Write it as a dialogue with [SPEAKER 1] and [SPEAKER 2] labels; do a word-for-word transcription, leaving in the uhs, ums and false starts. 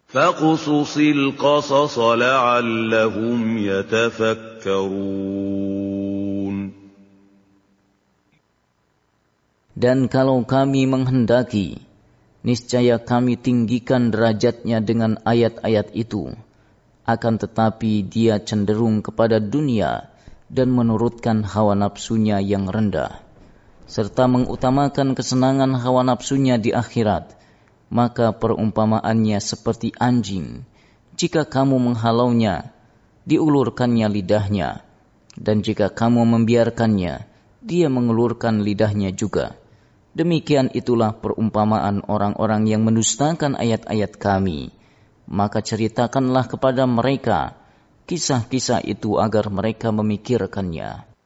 [SPEAKER 1] فاقصص القصص لعلهم يتفكرون.
[SPEAKER 2] Dan kalau kami menghendaki, niscaya kami tinggikan derajatnya dengan ayat-ayat itu. Akan tetapi dia cenderung kepada dunia dan menurutkan hawa nafsunya yang rendah, serta mengutamakan kesenangan hawa nafsunya di akhirat. Maka perumpamaannya seperti anjing. Jika kamu menghalaunya, diulurkannya lidahnya. Dan jika kamu membiarkannya, dia mengulurkan lidahnya juga. Demikian itulah perumpamaan orang-orang yang mendustakan ayat-ayat kami. Maka ceritakanlah kepada mereka kisah-kisah itu agar mereka memikirkannya.